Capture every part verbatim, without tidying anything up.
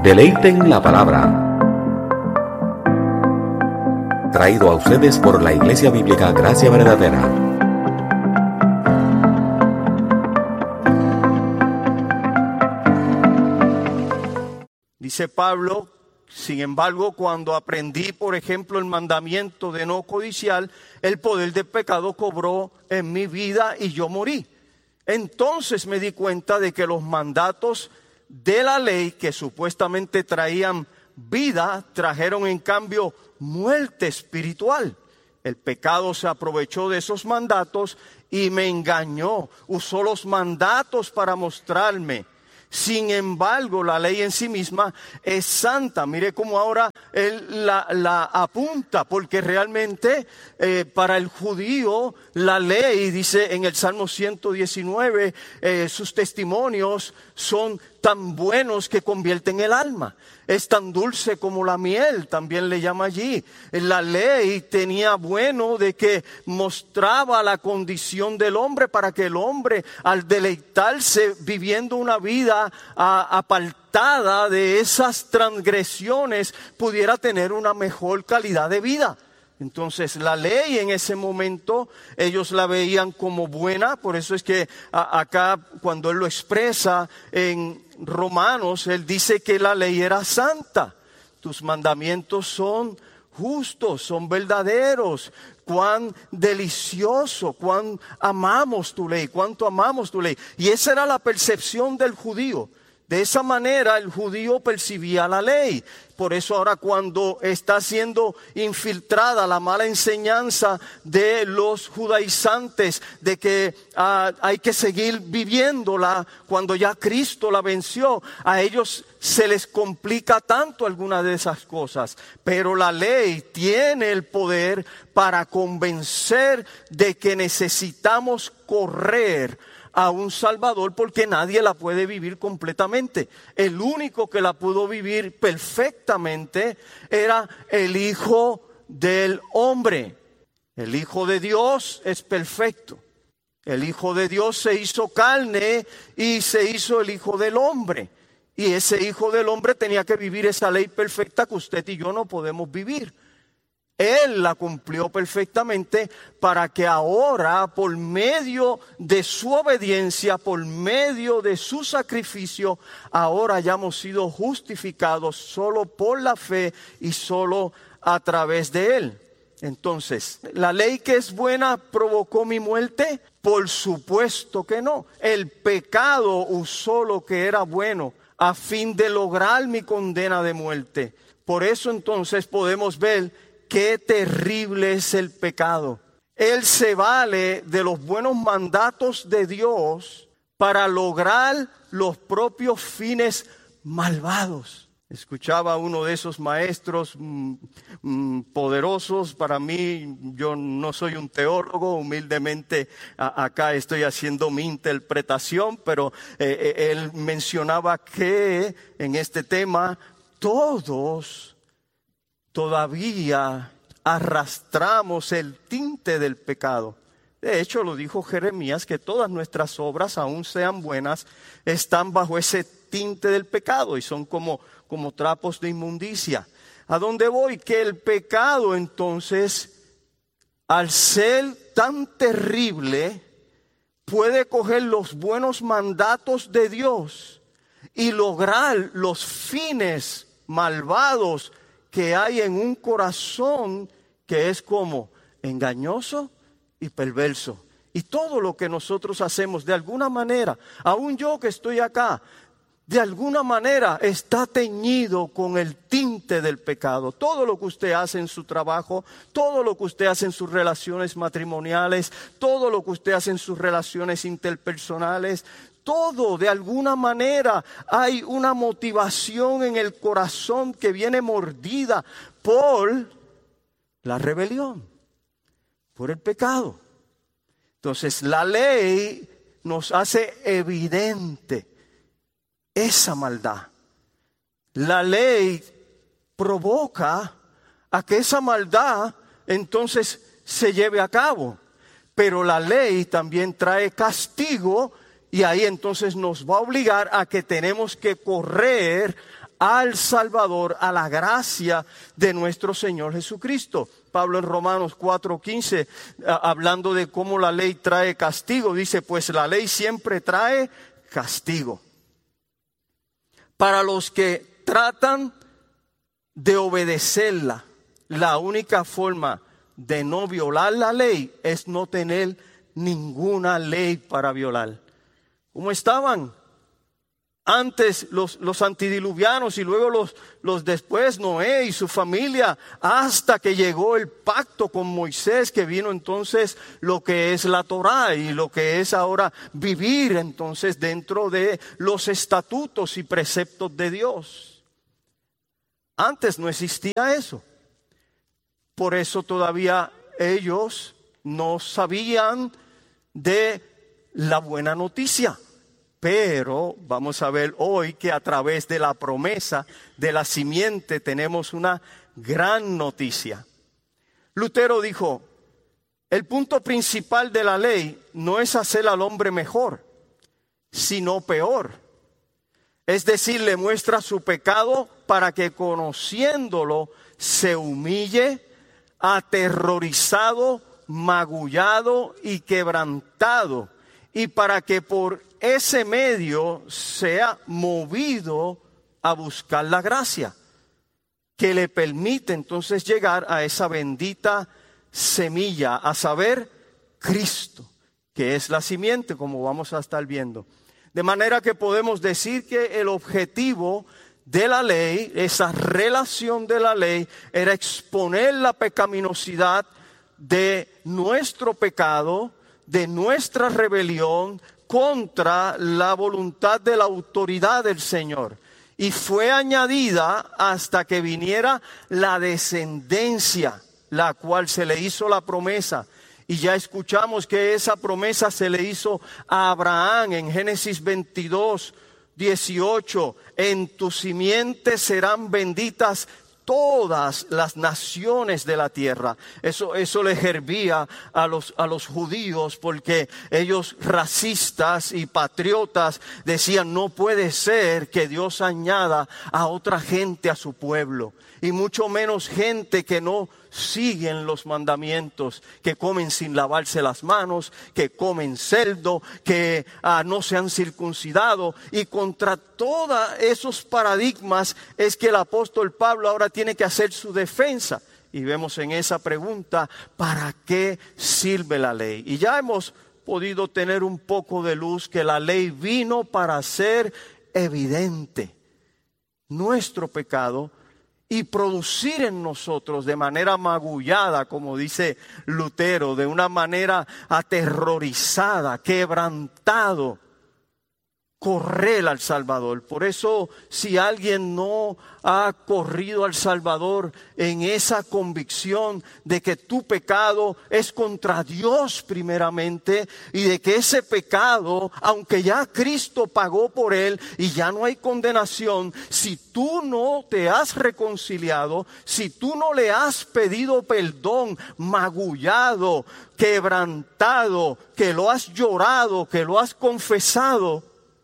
Deleiten la palabra. Traído a ustedes por la Iglesia Bíblica Gracia Verdadera. Dice Pablo: sin embargo, cuando aprendí, por ejemplo, el mandamiento de no codiciar, el poder del pecado cobró en mi vida y yo morí. Entonces me di cuenta de que los mandatos de la ley, que supuestamente traían vida, trajeron en cambio muerte espiritual. El pecado se aprovechó de esos mandatos y me engañó. Usó los mandatos para mostrarme. Sin embargo, la ley en sí misma es santa. Mire cómo ahora él la, la apunta, porque realmente eh, para el judío la ley, dice en el Salmo ciento diecinueve, eh, sus testimonios son tan buenos que convierten el alma. Es tan dulce como la miel, también le llama allí. La ley tenía bueno de que mostraba la condición del hombre para que el hombre, al deleitarse viviendo una vida a, apartada de esas transgresiones, pudiera tener una mejor calidad de vida. Entonces la ley en ese momento ellos la veían como buena. Por eso es que a, acá cuando él lo expresa en Romanos, él dice que la ley era santa. Tus mandamientos son justos, son verdaderos. Cuán delicioso, cuán amamos tu ley, cuánto amamos tu ley. Y esa era la percepción del judío. De esa manera el judío percibía la ley. Por eso ahora cuando está siendo infiltrada la mala enseñanza de los judaizantes de que uh, hay que seguir viviéndola cuando ya Cristo la venció, a ellos se les complica tanto alguna de esas cosas. Pero la ley tiene el poder para convencer de que necesitamos correr a un Salvador, porque nadie la puede vivir completamente. El único que la pudo vivir perfectamente era el Hijo del Hombre. El Hijo de Dios es perfecto. El Hijo de Dios se hizo carne y se hizo el Hijo del Hombre. Y ese Hijo del Hombre tenía que vivir esa ley perfecta que usted y yo no podemos vivir. Él la cumplió perfectamente para que ahora, por medio de su obediencia, por medio de su sacrificio, ahora hayamos sido justificados solo por la fe y solo a través de Él. Entonces, ¿la ley que es buena provocó mi muerte? Por supuesto que no. El pecado usó lo que era bueno a fin de lograr mi condena de muerte. Por eso entonces podemos ver qué terrible es el pecado. Él se vale de los buenos mandatos de Dios para lograr los propios fines malvados. Escuchaba a uno de esos maestros mmm, mmm, poderosos. Para mí, yo no soy un teólogo, humildemente a, acá estoy haciendo mi interpretación, pero eh, eh, él mencionaba que en este tema todos todavía arrastramos el tinte del pecado. De hecho, lo dijo Jeremías, que todas nuestras obras, aun sean buenas, están bajo ese tinte del pecado y son como, como trapos de inmundicia. ¿A dónde voy? Que el pecado, entonces, al ser tan terrible, puede coger los buenos mandatos de Dios y lograr los fines malvados que hay en un corazón que es como engañoso y perverso. Y todo lo que nosotros hacemos de alguna manera, aún yo que estoy acá, de alguna manera está teñido con el tinte del pecado. Todo lo que usted hace en su trabajo, todo lo que usted hace en sus relaciones matrimoniales, todo lo que usted hace en sus relaciones interpersonales, todo, de alguna manera hay una motivación en el corazón que viene mordida por la rebelión, por el pecado. Entonces la ley nos hace evidente esa maldad. La ley provoca a que esa maldad entonces se lleve a cabo, pero la ley también trae castigo. Y ahí entonces nos va a obligar a que tenemos que correr al Salvador, a la gracia de nuestro Señor Jesucristo. Pablo en Romanos cuatro quince, hablando de cómo la ley trae castigo, dice, pues la ley siempre trae castigo. Para los que tratan de obedecerla, la única forma de no violar la ley es no tener ninguna ley para violar. ¿Cómo estaban antes los, los antidiluvianos y luego los, los después Noé y su familia, hasta que llegó el pacto con Moisés, que vino entonces lo que es la Torá y lo que es ahora vivir entonces dentro de los estatutos y preceptos de Dios? Antes no existía eso. Por eso todavía ellos no sabían de la buena noticia. Pero vamos a ver hoy que a través de la promesa de la simiente tenemos una gran noticia. Lutero dijo, el punto principal de la ley no es hacer al hombre mejor, sino peor. Es decir, le muestra su pecado para que conociéndolo se humille, aterrorizado, magullado y quebrantado, y para que por ese medio sea movido a buscar la gracia que le permite entonces llegar a esa bendita semilla, a saber, Cristo, que es la simiente, como vamos a estar viendo. De manera que podemos decir que el objetivo de la ley, esa relación de la ley, era exponer la pecaminosidad de nuestro pecado, de nuestra rebelión contra la voluntad de la autoridad del Señor. Y fue añadida hasta que viniera la descendencia, la cual se le hizo la promesa. Y ya escuchamos que esa promesa se le hizo a Abraham en Génesis veintidós, dieciocho. En tu simiente serán benditas todas las naciones de la tierra. Eso, eso le servía a los, a los judíos, porque ellos, racistas y patriotas, decían, no puede ser que Dios añada a otra gente a su pueblo, y mucho menos gente que no siguen los mandamientos, que comen sin lavarse las manos, que comen cerdo, que uh, no se han circuncidado. Y contra todos esos paradigmas es que el apóstol Pablo ahora tiene que hacer su defensa. Y vemos en esa pregunta, ¿para qué sirve la ley? Y ya hemos podido tener un poco de luz que la ley vino para hacer evidente nuestro pecado y producir en nosotros de manera magullada, como dice Lutero, de una manera aterrorizada, quebrantado, correr al Salvador. Por eso, si alguien no ha corrido al Salvador en esa convicción de que tu pecado es contra Dios primeramente, y de que ese pecado, aunque ya Cristo pagó por él y ya no hay condenación, si tú no te has reconciliado, si tú no le has pedido perdón, magullado, quebrantado, que lo has llorado, que lo has confesado,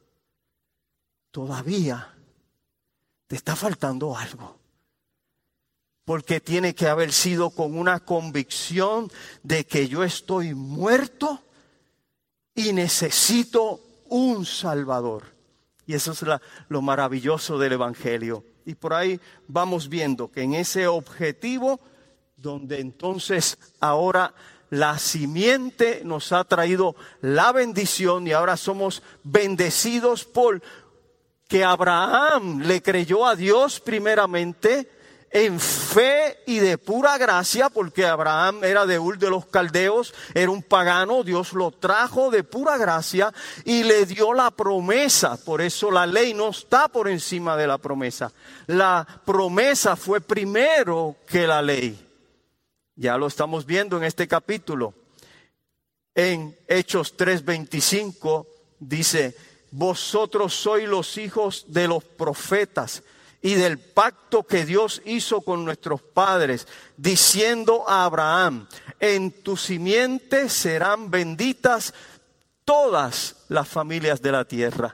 todavía te está faltando algo. Porque tiene que haber sido con una convicción de que yo estoy muerto y necesito un Salvador. Y eso es la, lo maravilloso del Evangelio. Y por ahí vamos viendo que en ese objetivo, donde entonces ahora la simiente nos ha traído la bendición, y ahora somos bendecidos por que Abraham le creyó a Dios primeramente en fe y de pura gracia, porque Abraham era de Ur de los Caldeos, era un pagano. Dios lo trajo de pura gracia y le dio la promesa. Por eso la ley no está por encima de la promesa. La promesa fue primero que la ley. Ya lo estamos viendo en este capítulo. En Hechos tres veinticinco dice: vosotros sois los hijos de los profetas y del pacto que Dios hizo con nuestros padres, diciendo a Abraham: en tu simiente serán benditas todas las familias de la tierra.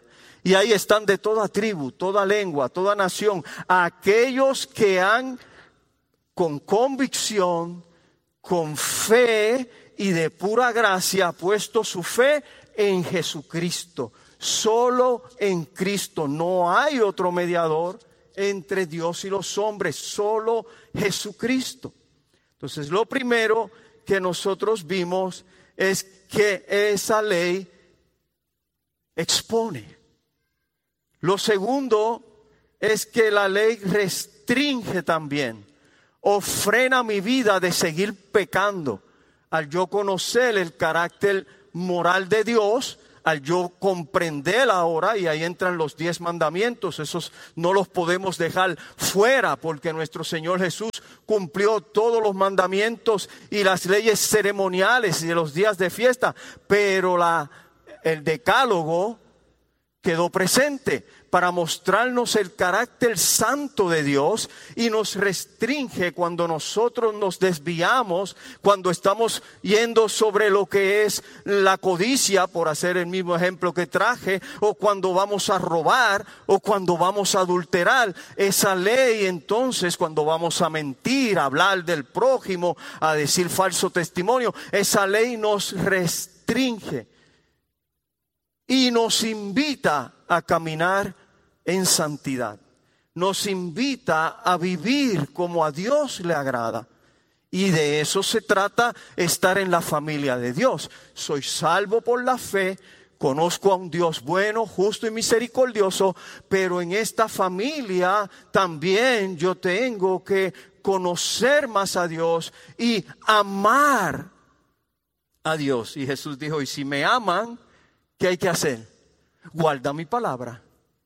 Y ahí están de toda tribu, toda lengua, toda nación, aquellos que han con convicción, con fe y de pura gracia puesto su fe en Jesucristo. Solo en Cristo, no hay otro mediador entre Dios y los hombres, solo Jesucristo. Entonces, lo primero que nosotros vimos es que esa ley expone. Lo segundo es que la ley restringe también o frena mi vida de seguir pecando. Al yo conocer el carácter moral de Dios, al yo comprender ahora, y ahí entran los diez mandamientos, esos no los podemos dejar fuera porque nuestro Señor Jesús cumplió todos los mandamientos y las leyes ceremoniales y de los días de fiesta, pero la, el decálogo quedó presente para mostrarnos el carácter santo de Dios y nos restringe cuando nosotros nos desviamos, cuando estamos yendo sobre lo que es la codicia, por hacer el mismo ejemplo que traje, o cuando vamos a robar, o cuando vamos a adulterar. Esa ley, entonces, cuando vamos a mentir, a hablar del prójimo, a decir falso testimonio, esa ley nos restringe y nos invita a caminar en santidad. Nos invita a vivir como a Dios le agrada. Y de eso se trata, estar en la familia de Dios. Soy salvo por la fe, conozco a un Dios bueno, justo y misericordioso, pero en esta familia también yo tengo que conocer más a Dios y amar a Dios. Y Jesús dijo, y si me aman, ¿qué hay que hacer? Guarda mi palabra.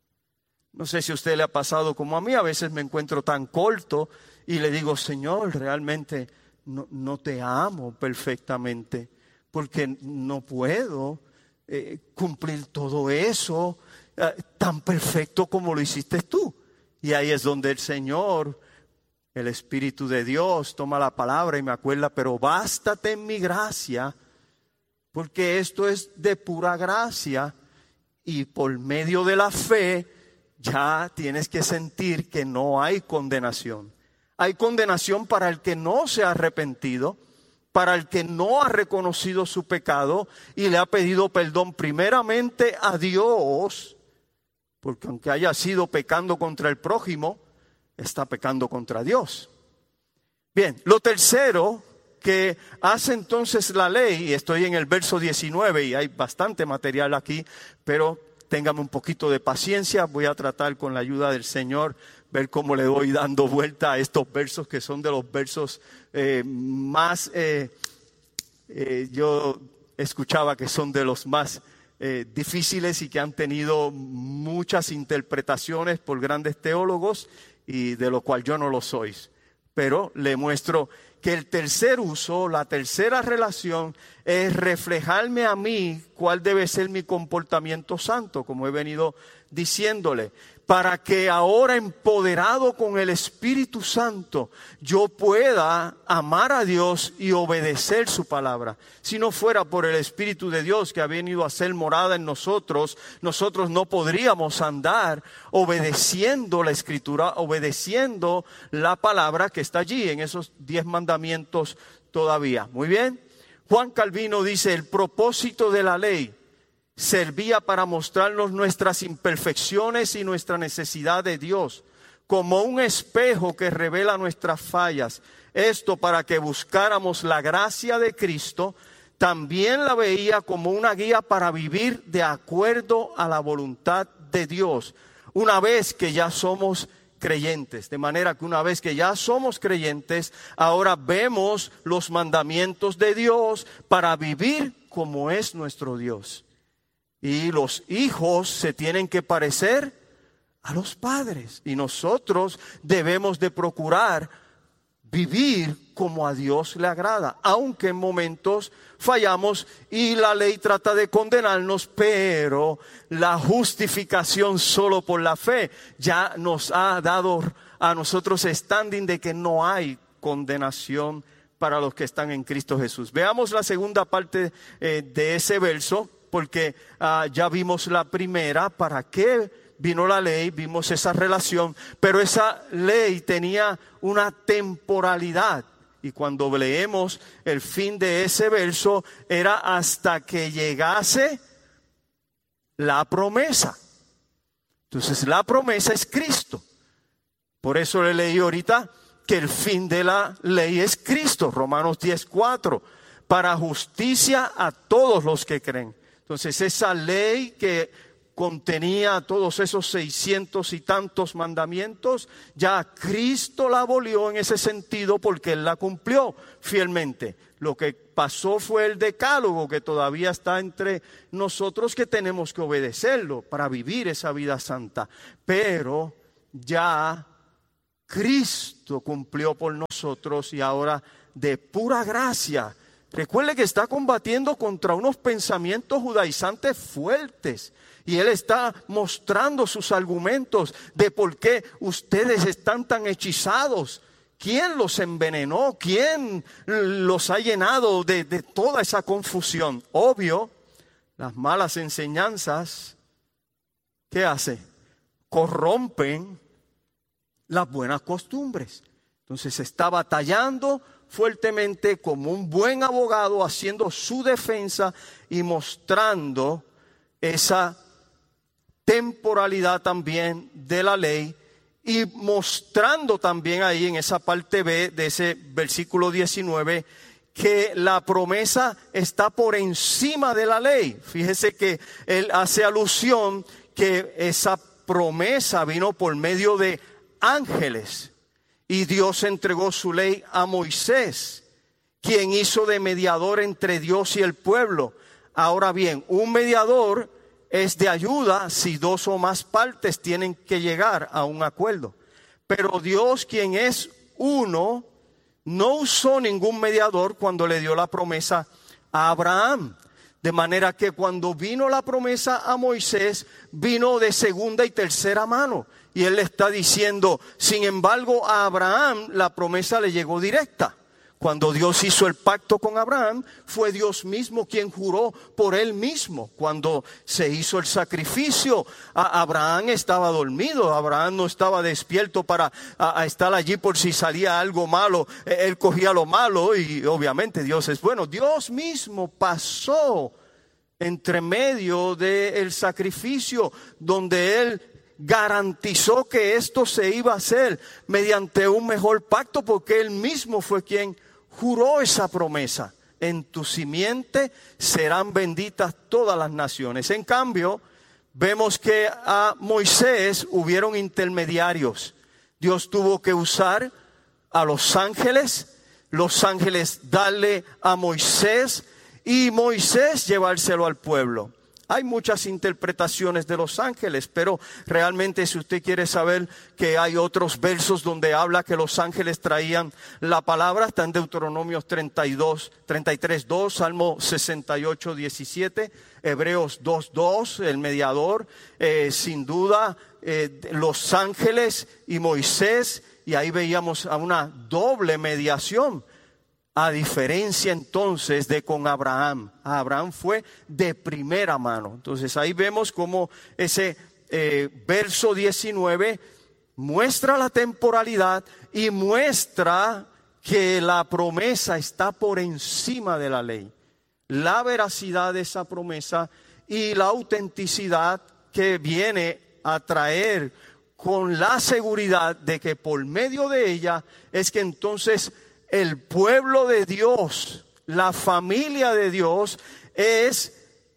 No sé si a usted le ha pasado como a mí, a veces me encuentro tan corto y le digo, Señor, realmente no, no te amo perfectamente, porque no puedo eh, cumplir todo eso eh, tan perfecto como lo hiciste tú. Y ahí es donde el Señor, el Espíritu de Dios, toma la palabra y me acuerda, pero bástate en mi gracia, porque esto es de pura gracia. Y por medio de la fe ya tienes que sentir que no hay condenación. Hay condenación para el que no se ha arrepentido, para el que no ha reconocido su pecado y le ha pedido perdón primeramente a Dios, porque aunque haya sido pecando contra el prójimo, está pecando contra Dios. Bien, lo tercero que hace entonces la ley, y estoy en el verso diecinueve y hay bastante material aquí, pero téngame un poquito de paciencia, voy a tratar con la ayuda del Señor, ver cómo le voy dando vuelta a estos versos que son de los versos eh, más, eh, eh, yo escuchaba que son de los más eh, difíciles y que han tenido muchas interpretaciones por grandes teólogos y de lo cual yo no lo soy, pero le muestro que el tercer uso, la tercera relación es reflejarme a mí cuál debe ser mi comportamiento santo, como he venido diciéndole, para que ahora empoderado con el Espíritu Santo yo pueda amar a Dios y obedecer su palabra. Si no fuera por el Espíritu de Dios que ha venido a ser morada en nosotros, nosotros no podríamos andar obedeciendo la Escritura, obedeciendo la palabra que está allí en esos diez mandamientos todavía. Muy bien. Juan Calvino dice, el propósito de la ley servía para mostrarnos nuestras imperfecciones y nuestra necesidad de Dios, como un espejo que revela nuestras fallas. Esto para que buscáramos la gracia de Cristo. También la veía como una guía para vivir de acuerdo a la voluntad de Dios, una vez que ya somos creyentes. De manera que una vez que ya somos creyentes, ahora vemos los mandamientos de Dios para vivir como es nuestro Dios. Y los hijos se tienen que parecer a los padres. Y nosotros debemos de procurar vivir como a Dios le agrada. Aunque en momentos fallamos y la ley trata de condenarnos, pero la justificación solo por la fe ya nos ha dado a nosotros standing de que no hay condenación para los que están en Cristo Jesús. Veamos la segunda parte eh, de ese verso. porque uh, ya vimos la primera, para qué vino la ley, vimos esa relación, pero esa ley tenía una temporalidad. Y cuando leemos el fin de ese verso, era hasta que llegase la promesa. Entonces la promesa es Cristo. Por eso le leí ahorita que el fin de la ley es Cristo, Romanos diez cuatro, para justicia a todos los que creen. Entonces esa ley que contenía todos esos seiscientos y tantos mandamientos, ya Cristo la abolió en ese sentido porque Él la cumplió fielmente. Lo que pasó fue el decálogo que todavía está entre nosotros, que tenemos que obedecerlo para vivir esa vida santa. Pero ya Cristo cumplió por nosotros y ahora de pura gracia. Recuerde que está combatiendo contra unos pensamientos judaizantes fuertes. Y Él está mostrando sus argumentos de por qué ustedes están tan hechizados. ¿Quién los envenenó? ¿Quién los ha llenado de, de toda esa confusión? Obvio, las malas enseñanzas, ¿qué hace? Corrompen las buenas costumbres. Entonces está batallando fuertemente como un buen abogado, haciendo su defensa y mostrando esa temporalidad también de la ley, y mostrando también ahí en esa parte B de ese versículo diecinueve que la promesa está por encima de la ley. Fíjese que él hace alusión que esa promesa vino por medio de ángeles y Dios entregó su ley a Moisés, quien hizo de mediador entre Dios y el pueblo. Ahora bien, un mediador es de ayuda si dos o más partes tienen que llegar a un acuerdo. Pero Dios, quien es uno, no usó ningún mediador cuando le dio la promesa a Abraham. De manera que cuando vino la promesa a Moisés, vino de segunda y tercera mano. Y él le está diciendo, sin embargo, a Abraham la promesa le llegó directa. Cuando Dios hizo el pacto con Abraham, fue Dios mismo quien juró por él mismo. Cuando se hizo el sacrificio, Abraham estaba dormido, Abraham no estaba despierto para a, a estar allí por si salía algo malo. Él cogía lo malo y obviamente Dios es bueno. Dios mismo pasó entre medio del sacrificio, donde él garantizó que esto se iba a hacer mediante un mejor pacto, porque él mismo fue quien juró esa promesa. En tu simiente serán benditas todas las naciones. En cambio, vemos que a Moisés hubieron intermediarios. Dios tuvo que usar a los ángeles, los ángeles darle a Moisés y Moisés llevárselo al pueblo. Hay muchas interpretaciones de los ángeles, pero realmente si usted quiere saber que hay otros versos donde habla que los ángeles traían la palabra, está en Deuteronomios treinta y dos, treinta y tres, dos, Salmo sesenta y ocho, diecisiete, Hebreos dos, dos, el mediador, eh, sin duda eh, los ángeles y Moisés, y ahí veíamos a una doble mediación. A diferencia entonces de con Abraham, Abraham fue de primera mano. Entonces ahí vemos cómo ese eh, verso diecinueve muestra la temporalidad y muestra que la promesa está por encima de la ley. La veracidad de esa promesa y la autenticidad que viene a traer con la seguridad de que por medio de ella es que entonces el pueblo de Dios, la familia de Dios, es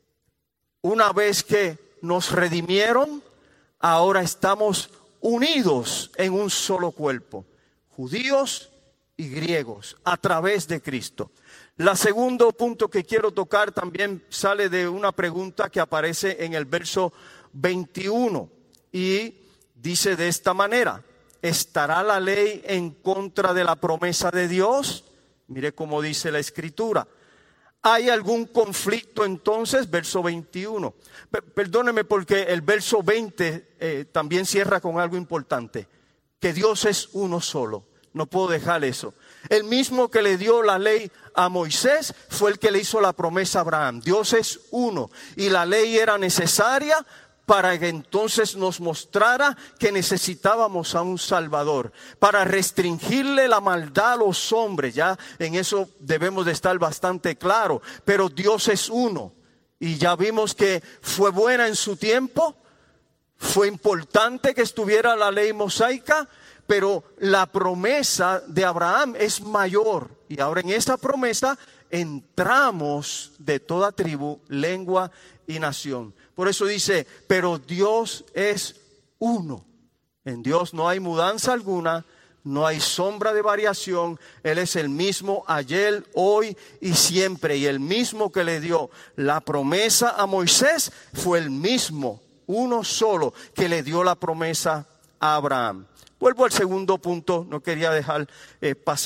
una vez que nos redimieron, ahora estamos unidos en un solo cuerpo, judíos y griegos, a través de Cristo. El segundo punto que quiero tocar también sale de una pregunta que aparece en el verso veintiuno y dice de esta manera: ¿estará la ley en contra de la promesa de Dios? Mire cómo dice la Escritura. ¿Hay algún conflicto entonces? Verso veintiuno. P- perdóneme porque el verso veinte eh, también cierra con algo importante. Que Dios es uno solo. No puedo dejar eso. El mismo que le dio la ley a Moisés fue el que le hizo la promesa a Abraham. Dios es uno y la ley era necesaria para que entonces nos mostrara que necesitábamos a un Salvador, para restringirle la maldad a los hombres. Ya en eso debemos de estar bastante claros, pero Dios es uno y ya vimos que fue buena en su tiempo, fue importante que estuviera la ley mosaica, pero la promesa de Abraham es mayor y ahora en esa promesa entramos de toda tribu, lengua y nación. Por eso dice, pero Dios es uno. En Dios no hay mudanza alguna, no hay sombra de variación. Él es el mismo ayer, hoy y siempre. Y el mismo que le dio la promesa a Moisés fue el mismo, uno solo, que le dio la promesa a Abraham. Vuelvo al segundo punto, no quería dejar eh, pasar.